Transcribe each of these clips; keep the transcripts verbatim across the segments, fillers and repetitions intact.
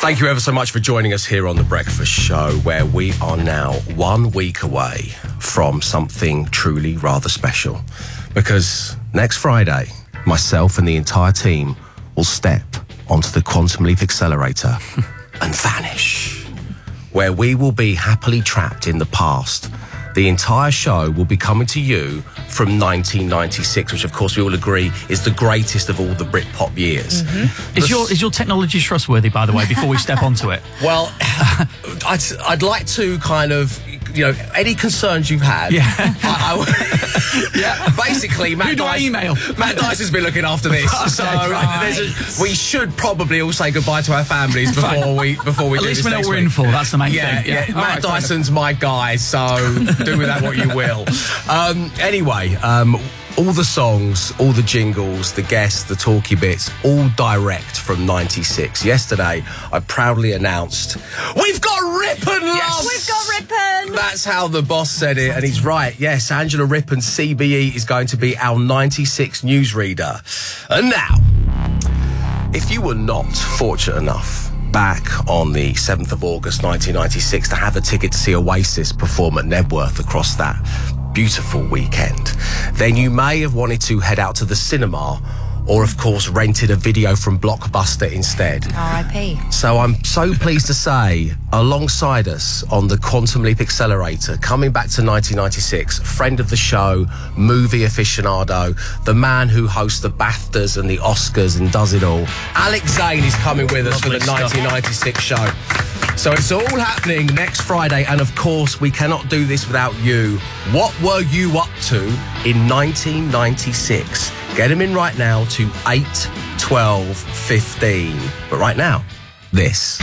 Thank you ever so much for joining us here on The Breakfast Show, where we are now one week away from something truly rather special. Because next Friday, myself and the entire team will step onto the Quantum Leap Accelerator and vanish, where we will be happily trapped in the past. The entire show will be coming to you from nineteen ninety-six, which of course we all agree is the greatest of all the Britpop years. Mm-hmm. Is your is your technology trustworthy, by the way, before we step onto it? Well, I'd, I'd like to kind of, you know, any concerns you've had. Yeah. I, I, yeah. Basically, Matt Who do I Dice, email? Matt Dice has been looking after this, Okay, so right. there's a, we should probably all say goodbye to our families before we before we At do least this we know next what we're week. in for. That's the main Yeah, thing. yeah. Yeah. Matt All right, Dyson's my guy, so do with that what you will. Um, anyway, um, all the songs, all the jingles, the guests, the talky bits, all direct from ninety-six. Yesterday, I proudly announced, we've got Rippon, Yes, loves! we've got Rippon! That's how the boss said it, and he's right. Yes, Angela Rippon, C B E, is going to be our ninety-six newsreader. And now, if you were not fortunate enough back on the seventh of August nineteen ninety-six to have a ticket to see Oasis perform at Nebworth across that beautiful weekend, then you may have wanted to head out to the cinema, or of course rented a video from Blockbuster instead. R I P So I'm so pleased to say, alongside us on the Quantum Leap Accelerator, coming back to nineteen ninety-six, friend of the show, movie aficionado, the man who hosts the BAFTAs and the Oscars and does it all, Alex Zane is coming with us Lovely for the stuff. nineteen ninety-six show. So it's all happening next Friday, and of course we cannot do this without you. What were you up to in nineteen ninety-six? Get them in right now to eight, twelve, fifteen. But right now, this.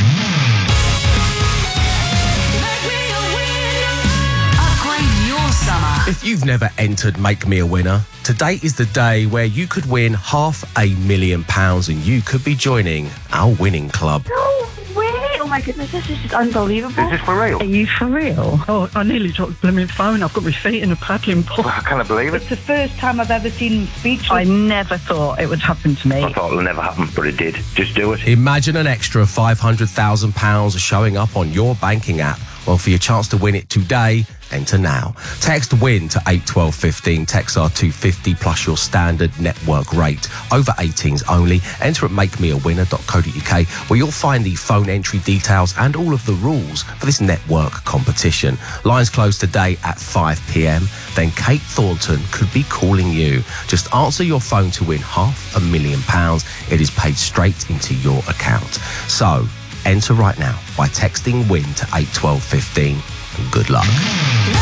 Upgrade your summer. If you've never entered Make Me a Winner, today is the day where you could win half a million pounds and you could be joining our winning club. Oh, really? Oh my goodness, this is just unbelievable. Is this for real? Are you for real? Oh, I nearly dropped the blooming phone. I've got my feet in a paddling pool. I can't believe it. It's the first time I've ever seen him speechless. I never thought it would happen to me. I thought it'll never happen, but it did. Just do it. Imagine an extra five hundred thousand pounds showing up on your banking app. Well, for your chance to win it today, enter now. Text WIN to eight twelve fifteen. Text R two fifty plus your standard network rate. Over eighteens only. Enter at make me a winner dot co dot uk, where you'll find the phone entry details and all of the rules for this network competition. Lines close today at five p.m. Then Kate Thornton could be calling you. Just answer your phone to win half a million pounds. It is paid straight into your account. So, enter right now by texting WIN to eight twelve fifteen, and good luck.